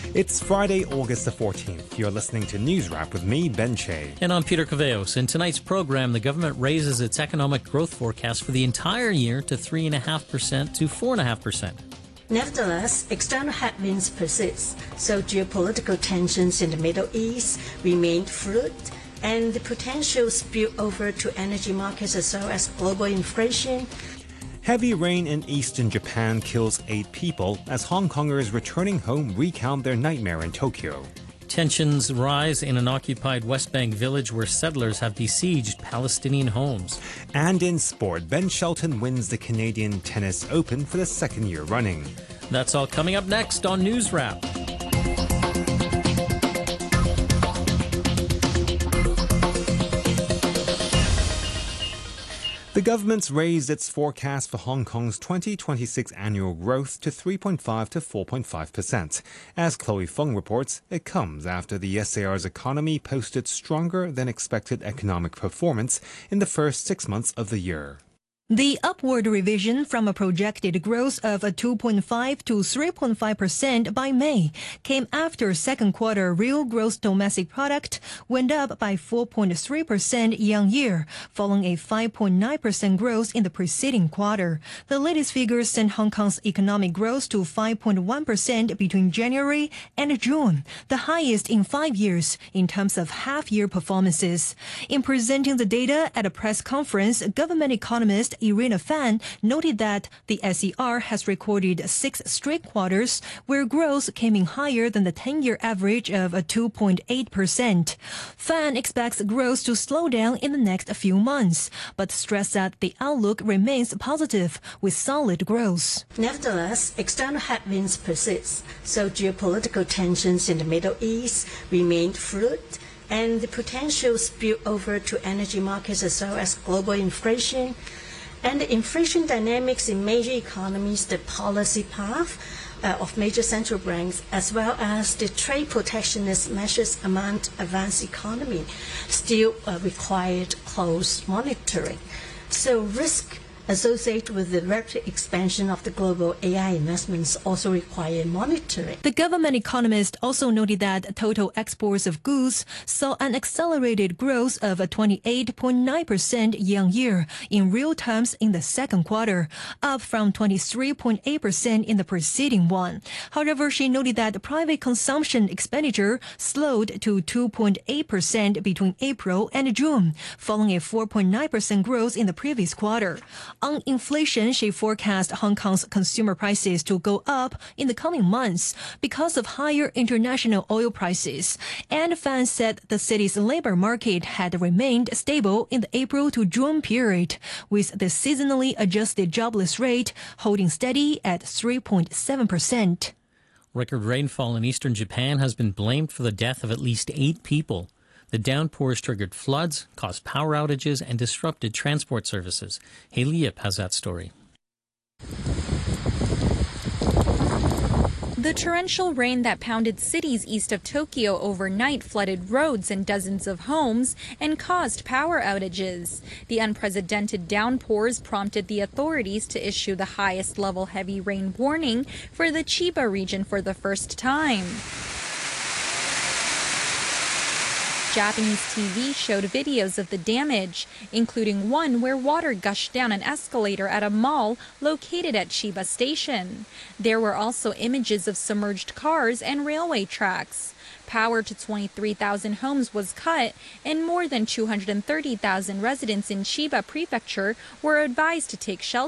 It's Friday, August the 14th. You're listening to News Wrap with me, Ben Che. And I'm Peter Caveos. In tonight's program, the government raises its economic growth forecast for the entire year to 3.5% to 4.5%. Nevertheless, external headwinds persist, so geopolitical tensions in the Middle East remain fluid, and the potential spill over to energy markets as well as global inflation. Heavy rain in eastern Japan kills 8 people as Hong Kongers returning home recount their nightmare in Tokyo. Tensions rise in an occupied West Bank village where settlers have besieged Palestinian homes. And in sport, Ben Shelton wins the Canadian Tennis Open for the second year running. That's all coming up next on News Wrap. The government's raised its forecast for Hong Kong's 2026 annual growth to 3.5 to 4.5%. As Chloe Fung reports, it comes after the SAR's economy posted stronger than expected economic performance in the first 6 months of the year. The upward revision from a projected growth of 2.5 to 3.5% by May came after second quarter real gross domestic product went up by 4.3% year-on-year, following a 5.9% growth in the preceding quarter. The latest figures sent Hong Kong's economic growth to 5.1% between January and June, the highest in 5 years in terms of half-year performances. In presenting the data at a press conference, government economist Irina Fan noted that the SER has recorded 6 straight quarters where growth came in higher than the 10-year average of 2.8%. Fan expects growth to slow down in the next few months, but stressed that the outlook remains positive with solid growth. Nevertheless, external headwinds persist, so geopolitical tensions in the Middle East remain fluid, and the potential spill over to energy markets as well as global inflation. And the inflation dynamics in major economies, the policy path of major central banks, as well as the trade protectionist measures among advanced economy, still required close monitoring. So risk associated with the rapid expansion of the global AI investments also require monitoring. The government economist also noted that total exports of goods saw an accelerated growth of 28.9% year-on-year in real terms in the second quarter, up from 23.8% in the preceding one. However, she noted that private consumption expenditure slowed to 2.8% between April and June, following a 4.9% growth in the previous quarter. On inflation, she forecast Hong Kong's consumer prices to go up in the coming months because of higher international oil prices. And Fan said the city's labor market had remained stable in the April to June period, with the seasonally adjusted jobless rate holding steady at 3.7%. Record rainfall in eastern Japan has been blamed for the death of at least 8 people. The downpours triggered floods, caused power outages, and disrupted transport services. Haley Yip has that story. The torrential rain that pounded cities east of Tokyo overnight flooded roads and dozens of homes and caused power outages. The unprecedented downpours prompted the authorities to issue the highest level heavy rain warning for the Chiba region for the first time. Japanese TV showed videos of the damage, including one where water gushed down an escalator at a mall located at Chiba Station. There were also images of submerged cars and railway tracks. Power to 23,000 homes was cut, and more than 230,000 residents in Chiba Prefecture were advised to take shelter